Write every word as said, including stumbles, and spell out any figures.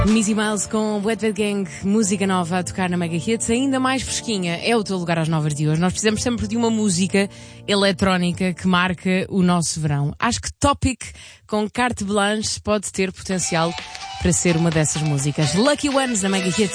Missy Miles com Wet Wet Gang, música nova a tocar na Mega Hits, ainda mais fresquinha. É o teu lugar às novas de hoje. Nós precisamos sempre de uma música eletrónica que marca o nosso verão. Acho que Topic com Carte Blanche pode ter potencial para ser uma dessas músicas. Lucky Ones na Mega Hits.